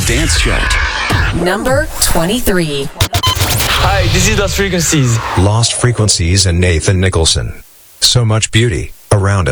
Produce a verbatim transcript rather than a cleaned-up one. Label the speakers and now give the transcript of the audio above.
Speaker 1: Dance Chart.
Speaker 2: Number twenty-three.
Speaker 3: Hi, this is Lost Frequencies.
Speaker 4: Lost Frequencies and Nathan Nicholson. So much beauty around us.